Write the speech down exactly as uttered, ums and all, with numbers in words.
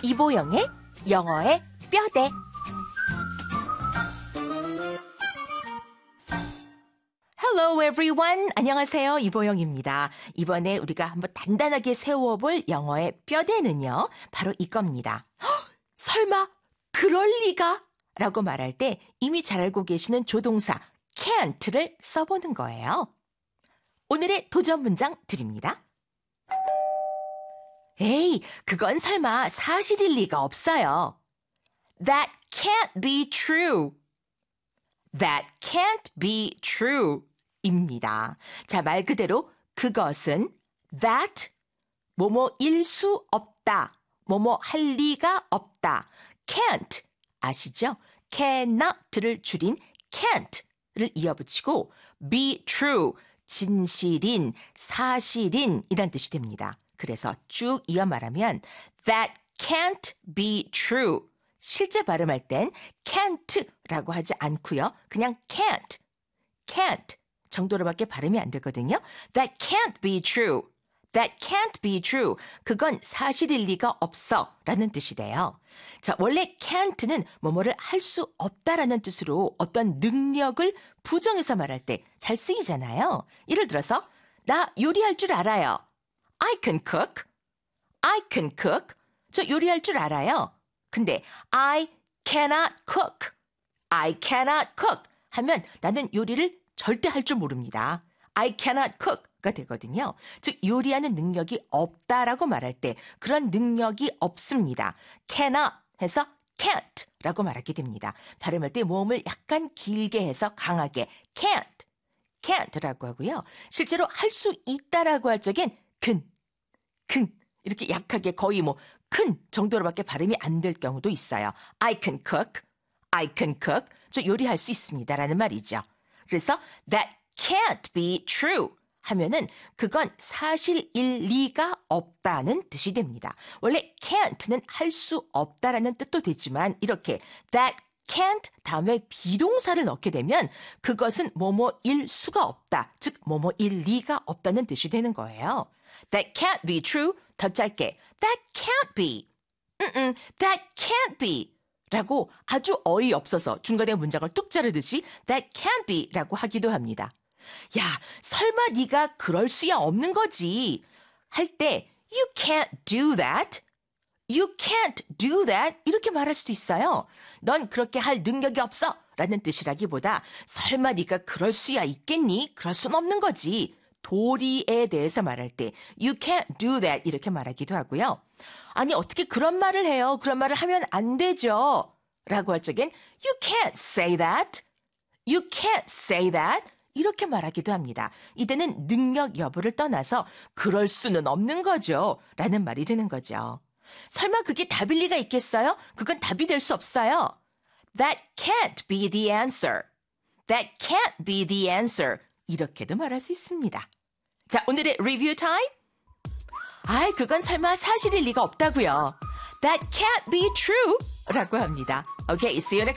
이보영의 영어의 뼈대. Hello everyone. 안녕하세요. 이보영입니다. 이번에 우리가 한번 단단하게 세워볼 영어의 뼈대는요. 바로 이겁니다. 헉, 설마 그럴 리가? 라고 말할 때 이미 잘 알고 계시는 조동사 can't를 써보는 거예요. 오늘의 도전 문장 드립니다. 에이, 그건 설마 사실일 리가 없어요. That can't be true. That can't be true. 입니다. 자, 말 그대로 그것은 that 뭐뭐일 수 없다. 뭐뭐 할 리가 없다. can't 아시죠? cannot를 줄인 can't를 이어붙이고 be true 진실인, 사실인 이란 뜻이 됩니다. 그래서 쭉 이어 말하면 that can't be true. 실제 발음할 땐 can't라고 하지 않고요. 그냥 can't, can't 정도로밖에 발음이 안 되거든요. That can't be true. That can't be true. 그건 사실일 리가 없어 라는 뜻이 돼요. 자, 원래 can't는 뭐뭐를 할 수 없다라는 뜻으로 어떤 능력을 부정해서 말할 때 잘 쓰이잖아요. 예를 들어서 나 요리할 줄 알아요. I can cook. I can cook. 저 요리할 줄 알아요. 근데 I cannot cook. I cannot cook 하면 나는 요리를 절대 할 줄 모릅니다. I cannot cook가 되거든요. 즉 요리하는 능력이 없다라고 말할 때 그런 능력이 없습니다. cannot 해서 can't라고 말하게 됩니다. 발음할 때 모음을 약간 길게 해서 강하게 can't, can't라고 하고요. 실제로 할 수 있다라고 할 적엔 근, 근 이렇게 약하게 거의 뭐 큰 정도로밖에 발음이 안 될 경우도 있어요. I can cook, I can cook. 저 요리할 수 있습니다라는 말이죠. 그래서 that can't be true 하면은 그건 사실일 리가 없다는 뜻이 됩니다. 원래 can't는 할 수 없다라는 뜻도 되지만 이렇게 that can't 다음에 비동사를 넣게 되면 그것은 뭐뭐일 수가 없다. 즉 뭐뭐일 리가 없다는 뜻이 되는 거예요. That can't be true. 더 짧게 That can't be. 음음, that can't be. 라고 아주 어이없어서 중간에 문장을 뚝 자르듯이 That can't be 라고 하기도 합니다. 야, 설마 네가 그럴 수야 없는 거지. 할 때 You can't do that. You can't do that. 이렇게 말할 수도 있어요. 넌 그렇게 할 능력이 없어. 라는 뜻이라기보다 설마 네가 그럴 수야 있겠니? 그럴 순 없는 거지. 도리에 대해서 말할 때 You can't do that. 이렇게 말하기도 하고요. 아니 어떻게 그런 말을 해요? 그런 말을 하면 안 되죠. 라고 할 적엔 You can't say that. You can't say that. 이렇게 말하기도 합니다. 이때는 능력 여부를 떠나서 그럴 수는 없는 거죠. 라는 말이 되는 거죠. 설마 그게 답일 리가 있겠어요? 그건 답이 될 수 없어요. That can't be the answer. That can't be the answer. 이렇게도 말할 수 있습니다. 자, 오늘의 리뷰 타임. 아이, 그건 설마 사실일 리가 없다고요. That can't be true. 라고 합니다. Okay, see you next